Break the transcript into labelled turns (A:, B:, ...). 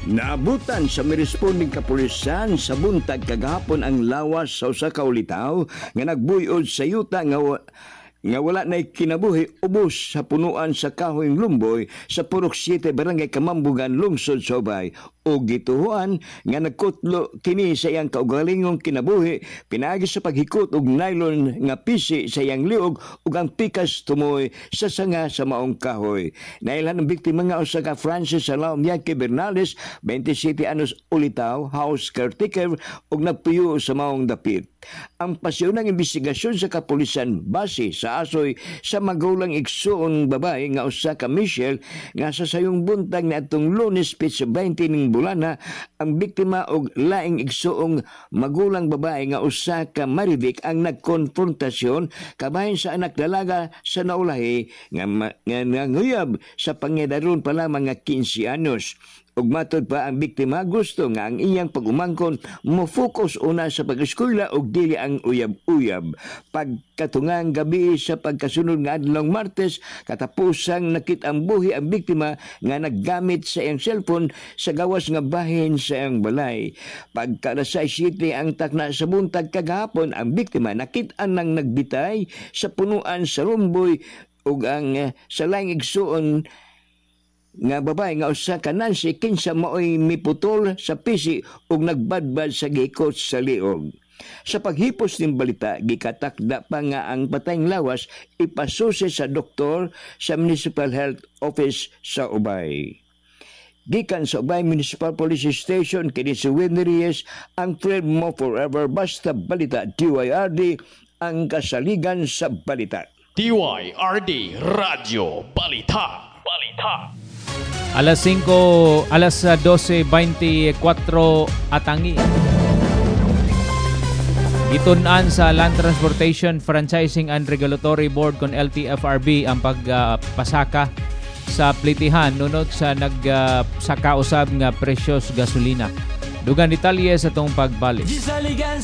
A: Naabutan sa miresponding kapulisan sa buntag kagahapon ang lawas sa usa ka ulitaw nga nagbuy-od sa yuta nga wala na'y kinabuhi ubos sa punuan sa Kahoy Lumboy sa Purok 7 Barangay Kamambugan, Lungsod sa Ubay. O gituhuan nga nagkutlo kini sa iyang kaugalingong kinabuhi pinaagi sa paghikot og nylon nga pisi sa iyang liog ug ang pikas tumoy sa sanga sa maong kahoy. Nailhan ang biktima nga usa ka Francis Salao Miyake Bernales, 27 anos ulitaw, house caretaker ug nagpuyo sa maong dapit. Ang pasyonang investigasyon sa kapulisan base sa asoy sa magulang igsuon babae nga usa ka Michelle nga sa sayong buntag na atong Lunes Pitsa 20 ning bulana ang biktima og laing igsuong magulang babae nga usa ka Marivic ang nagkonfrontasyon kabahin sa anak dalaga sa naulahi nga nanguyab sa pangidaron pa lamang nga 15 anos. Ug matod pa ang biktima gusto nga ang iyang pag-umangkon mo-focus una sa pag-eskwela ug dili ang uyab-uyab. Pagkatungang gabi sa pagkasunod nga adlong Martes, katapusang nakit-ang buhi ang biktima nga naggamit sa iyang cellphone sa gawas nga bahin sa iyang balay. Pagka-alas 7 ang takna sa buntag kagahapon, ang biktima nakit-an nang nagbitay sa punuan sa Lumboy ug ang sa laing igsuon nga babae nga usa ka Nancy kinsa maoy miputol sa pisi ug nagbadbad sa gikot sa liog. Sa paghipos ning balita, gikatakda pa nga ang patayng lawas ipasusi sa doktor sa Municipal Health Office sa Ubay. Gikan sa Ubay Municipal Police Station kini si Winnie Reyes, ang friend mo forever, basta balita DYRD ang kasaligan sa balita.
B: DYRD Radio Balita.
C: Alas 12:24 atangi. Gitunan sa Land Transportation Franchising and Regulatory Board kon LTFRB ang pagpasaka sa plitihan nunod sa nagsaka usab nga presyos gasolina. Dugang detalye sa tong pagbalik.